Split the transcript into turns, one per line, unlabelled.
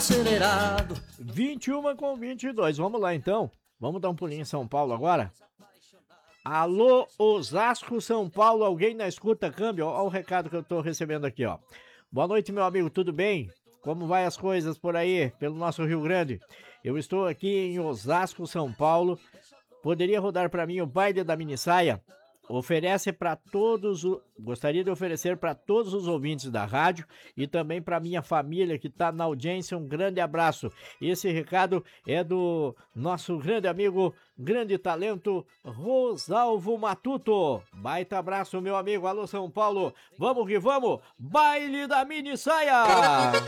acelerado.
21:22, vamos lá então. Vamos dar um pulinho em São Paulo agora? Alô, Osasco, São Paulo, alguém na escuta, câmbio? Olha o recado que eu tô recebendo aqui, ó. Boa noite, meu amigo, tudo bem? Como vai as coisas por aí, pelo nosso Rio Grande? Eu estou aqui em Osasco, São Paulo. Poderia rodar para mim o baile da minissaia? Oferece para todos, gostaria de oferecer para todos os ouvintes da rádio e também para minha família que está na audiência. Um grande abraço. Esse recado é do nosso grande amigo, grande talento, Rosalvo Matuto. Baita abraço, meu amigo. Alô, São Paulo. Vamos que vamos. Baile da minissaia.